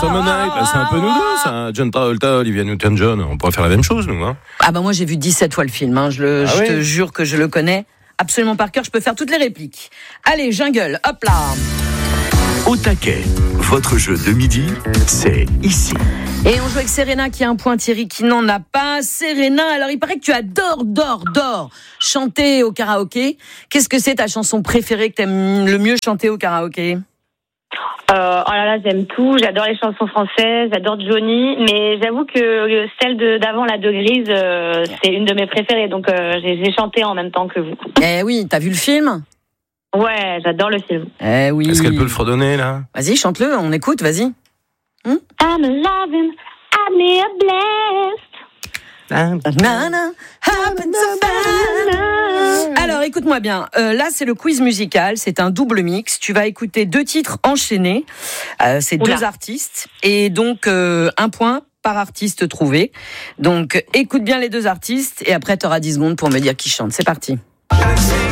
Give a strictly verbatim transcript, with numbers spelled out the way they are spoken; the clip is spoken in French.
Summer Night, bah, c'est un peu nous deux, ça. John Travolta, Olivia Newton-John, on pourrait faire la même chose, nous. Hein. Ah bah moi j'ai vu dix-sept fois le film, hein. je, le, Ah je oui. te jure que je le connais absolument par cœur, je peux faire toutes les répliques. Allez, jungle, hop là. Au taquet, votre jeu de midi, c'est ici. Et on joue avec Serena qui a un point, Thierry qui n'en a pas. Serena, alors il paraît que tu adores, dors, dors chanter au karaoké. Qu'est-ce que c'est ta chanson préférée que t'aimes le mieux chanter au karaoké ? Euh, oh là là, j'aime tout. J'adore les chansons françaises, j'adore Johnny, mais j'avoue que celle de, d'avant, la de Grise, euh, c'est une de mes préférées. Donc euh, j'ai, j'ai chanté en même temps que vous. Eh oui, t'as vu le film ? Ouais, j'adore le film. Eh oui. Est-ce qu'elle peut le fredonner, là ? Vas-y, chante-le, on écoute, vas-y. I'm a loving, I'm a blessed. Nana, happen so fast. Alors, écoute-moi bien. Euh, là, c'est le quiz musical. C'est un double mix. Tu vas écouter deux titres enchaînés. Euh, c'est Oula. deux artistes. Et donc, euh, un point par artiste trouvé. Donc, écoute bien les deux artistes. Et après, tu auras dix secondes pour me dire qui chante. C'est parti.